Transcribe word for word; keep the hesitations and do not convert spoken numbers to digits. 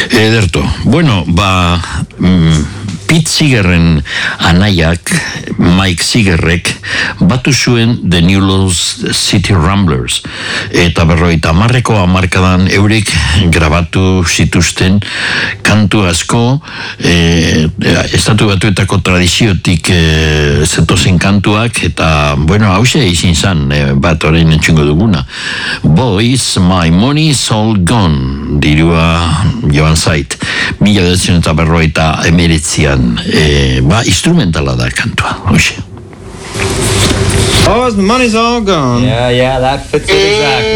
Ederto, bueno, ba... Mm, Pete Seegerren anaiak, Mike Seegerrek, batu zuen The New Orleans City Ramblers. Eta berroita hamarreko hamarkadan eurek grabatu zituzten kantu asko, e, estatu batuetako tradiziotik e, zetozen kantuak, eta, bueno, hause izin zan, e, bat orain entxungo duguna. Boys, my money's all gone, dirua joan zait. Mila dezion eta berroita emeretzian. Eh, ba, instrumentala da kantua, hoxe. Oh, the money's all gone. Yeah, yeah, that fits it exactly.